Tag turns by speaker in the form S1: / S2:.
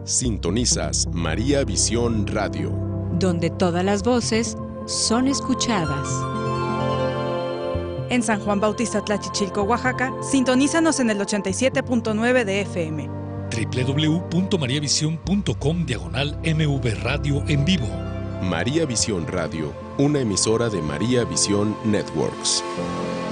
S1: Sintonizas María Visión Radio,
S2: donde todas las voces son escuchadas.
S3: En San Juan Bautista Tlachichilco, Oaxaca, sintonízanos en el 87.9 de FM.
S4: www.mariavision.com/MV Radio en vivo.
S1: María Visión Radio, una emisora de María Visión Networks.